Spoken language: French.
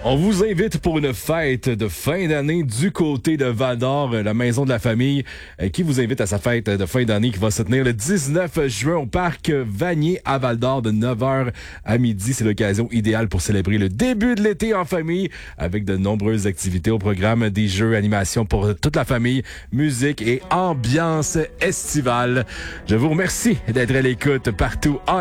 On vous invite pour une fête de fin d'année du côté de Val-d'Or, la maison de la famille, qui vous invite à sa fête de fin d'année qui va se tenir le 19 juin au parc Vanier à Val-d'Or de 9h à midi. C'est l'occasion idéale pour célébrer le début de l'été en famille avec de nombreuses activités au programme, des jeux, animations pour toute la famille, musique et ambiance estivale. Je vous remercie d'être à l'écoute partout en